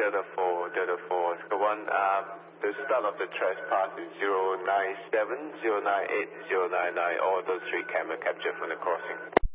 Delta 4, Oscar 1. The start of the trespass is 097, 098, 099. All those three camera captured from the crossing.